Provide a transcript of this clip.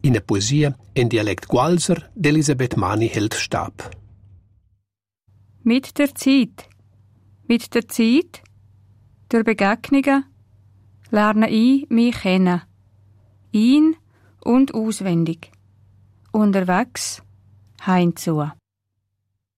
in der Poesie in Dialekt Gualser d'Elisabeth Mani hält Stab. Mit der Zeit, durch Begegnungen, lerne ich mich kennen. Ein- und auswendig. Unterwegs, heimzu.